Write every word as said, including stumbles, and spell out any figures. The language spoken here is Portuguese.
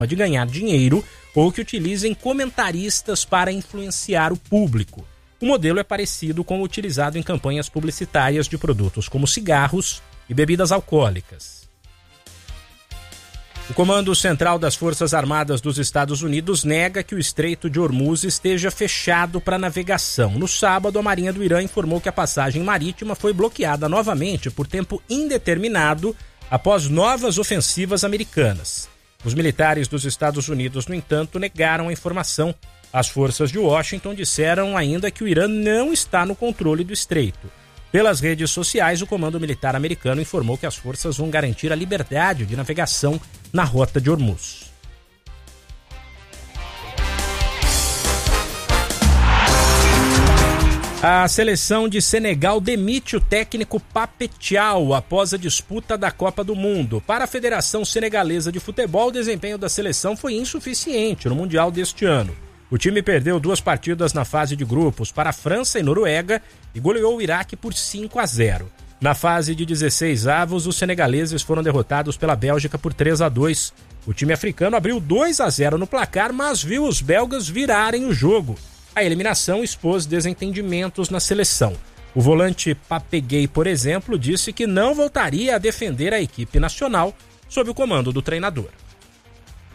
de ganhar dinheiro ou que utilizem comentaristas para influenciar o público. O modelo é parecido com o utilizado em campanhas publicitárias de produtos como cigarros e bebidas alcoólicas. O Comando Central das Forças Armadas dos Estados Unidos nega que o Estreito de Hormuz esteja fechado para navegação. No sábado, a Marinha do Irã informou que a passagem marítima foi bloqueada novamente por tempo indeterminado após novas ofensivas americanas. Os militares dos Estados Unidos, no entanto, negaram a informação. As forças de Washington disseram ainda que o Irã não está no controle do estreito. Pelas redes sociais, o Comando Militar americano informou que as forças vão garantir a liberdade de navegação na rota de Hormuz. A seleção de Senegal demite o técnico Pape Thiaw após a disputa da Copa do Mundo. Para a Federação Senegalesa de Futebol, o desempenho da seleção foi insuficiente no Mundial deste ano. O time perdeu duas partidas na fase de grupos para a França e Noruega e goleou o Iraque por cinco a zero. Na fase de dezesseis avos, os senegaleses foram derrotados pela Bélgica por três a dois. O time africano abriu dois a zero no placar, mas viu os belgas virarem o jogo. A eliminação expôs desentendimentos na seleção. O volante Pape Gueye, por exemplo, disse que não voltaria a defender a equipe nacional sob o comando do treinador.